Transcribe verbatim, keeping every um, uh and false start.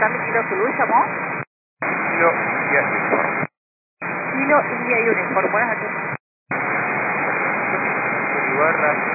reportando Kilo Zulu, ¿llamó? Kilo India Uniform. Kilo India Uniform, buenas noches. Ibarra.